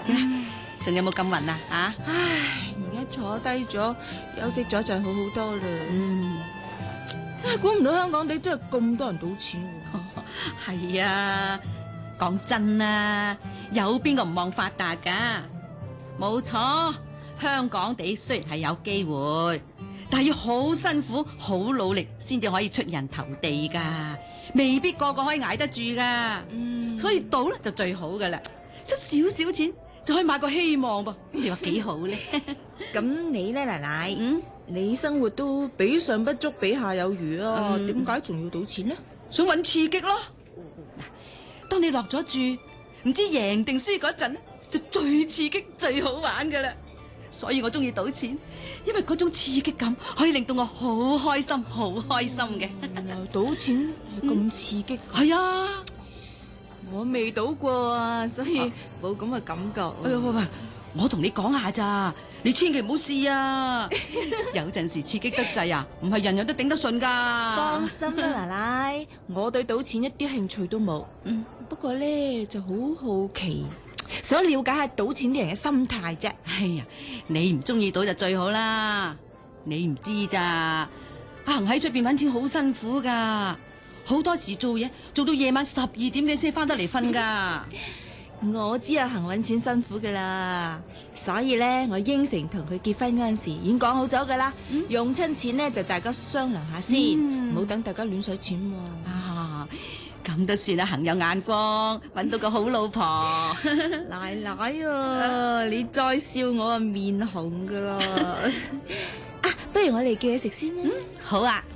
仲有冇咁暈啊？啊？ 唉，而家坐低咗休息咗就好好多啦。 嗯， 估唔到香港地真係咁多人賭錢喎。 係啊，講真啊，有邊個唔望發達噶？冇錯，香港地雖然係有機會，但係要好辛苦、好努力先至可以出人頭地噶，未必個個可以捱得住噶。所以賭咧就最好噶啦，出少少錢就可以買個希望噃。你話幾好咧？ 咁你咧，奶奶？ 嗯， 你生活都比上不足，比下有餘啊， 嗯點解仲要賭錢呢？ 想搵刺激咯。嗱，當你落咗注，唔知贏定輸嗰陣，就最刺激、最好玩噶啦。所以我中意賭錢，因為嗰種刺激感可以令到我好開心、好開心嘅。 原來賭錢係咁刺激㗎。 係啊， 我未賭過啊，所以冇咁嘅感覺。 哎呀喂，我同你講下咋，你千祈唔好試啊！有陣時刺激得滯啊，唔係人人都頂得順噶。 放心啦，奶奶，我對賭錢一啲興趣都冇。不過咧就好好奇，想了解下賭錢啲人嘅心態啫。 哎呀，你唔中意賭就最好啦。你唔知咋，阿恒喺出邊搵錢好辛苦噶，好多時做嘢做到夜晚12點幾先翻得嚟瞓噶。 我知阿恒搵錢辛苦噶啦，所以咧我應承同佢結婚嗰陣時已經講好咗噶啦，用親錢咧就大家商量下先，唔好等大家亂使錢喎。 啊，咁都算啦，恒有眼光，搵到個好老婆。 奶奶啊，你再笑我啊面紅噶啦。啊，不如我哋叫嘢食先啦。 好啊。